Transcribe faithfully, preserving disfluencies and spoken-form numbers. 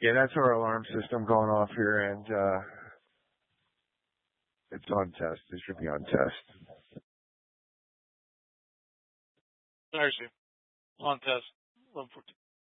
Yeah, that's our alarm system going off here, and uh, it's on test. It should be on test. I see. On test. eleven fourteen.